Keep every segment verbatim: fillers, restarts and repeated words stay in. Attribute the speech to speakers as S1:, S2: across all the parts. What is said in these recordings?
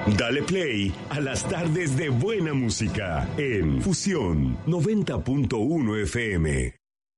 S1: Dale play a las tardes de buena música en Fusión noventa punto uno F M.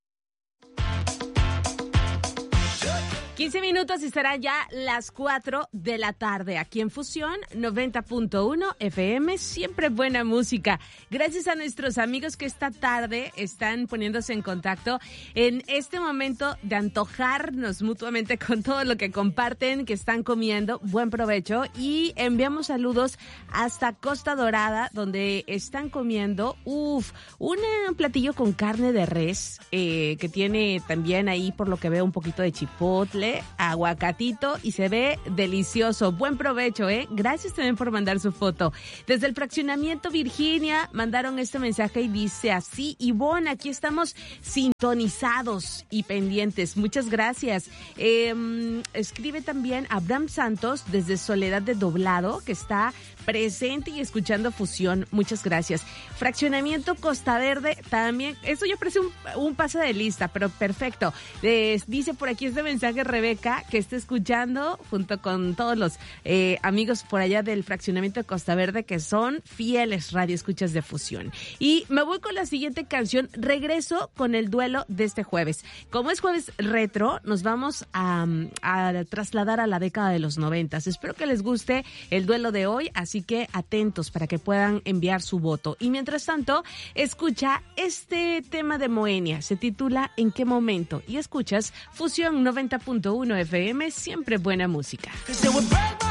S2: quince minutos y será ya las cuatro de la tarde aquí en Fusión noventa punto uno F M, siempre buena música. Gracias a nuestros amigos que esta tarde están poniéndose en contacto en este momento de antojarnos mutuamente con todo lo que comparten, que están comiendo. Buen provecho y enviamos saludos hasta Costa Dorada, donde están comiendo, uff, un platillo con carne de res, eh, que tiene también ahí, por lo que veo, un poquito de chipotle, aguacatito y se ve delicioso. Buen provecho, ¿eh? Gracias también por mandar su foto. Desde el fraccionamiento Virginia mandaron este mensaje y dice así: Ivonne, aquí estamos sintonizados y pendientes. Muchas gracias. Eh, escribe también Abraham Santos desde Soledad de Doblado, que está presente y escuchando Fusión. Muchas gracias. Fraccionamiento Costa Verde también. Eso yo parece un, un pase de lista, pero perfecto. Eh, dice por aquí este mensaje Rebeca, que está escuchando junto con todos los eh, amigos por allá del fraccionamiento de Costa Verde, que son fieles radioescuchas de Fusión. Y me voy con la siguiente canción. Regreso con el duelo de este jueves. Como es jueves retro, nos vamos a, a trasladar a la década de los noventas. Espero que les guste el duelo de hoy, así que atentos para que puedan enviar su voto. Y mientras tanto, escucha este tema de Moenia. Se titula ¿En qué momento? Y escuchas Fusión noventa punto uno F M, siempre buena música.